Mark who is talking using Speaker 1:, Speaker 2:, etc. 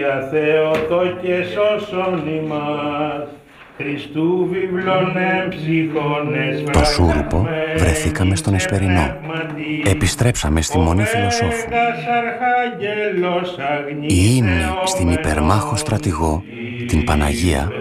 Speaker 1: Θεότο και σώσον ημάς, Χριστού βιβλών εμψυχώνες.
Speaker 2: Το Σούρουπο βρεθήκαμε στον Εσπερινό. Επιστρέψαμε στη Μονή Φιλοσόφου. Η ύμνη στην υπερμάχο στρατηγό, την Παναγία,